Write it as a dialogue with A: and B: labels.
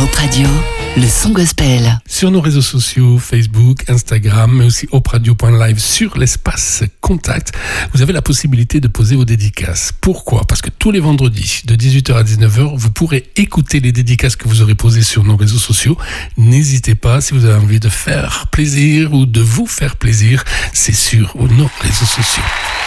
A: Hop Radio, le son gospel.
B: Sur nos réseaux sociaux, Facebook, Instagram, mais aussi hopradio.live sur l'espace contact, vous avez la possibilité de poser vos dédicaces. Pourquoi ? Parce que tous les vendredis, de 18h à 19h, vous pourrez écouter les dédicaces que vous aurez posées sur nos réseaux sociaux. N'hésitez pas, si vous avez envie de faire plaisir ou de vous faire plaisir, c'est sur nos réseaux sociaux.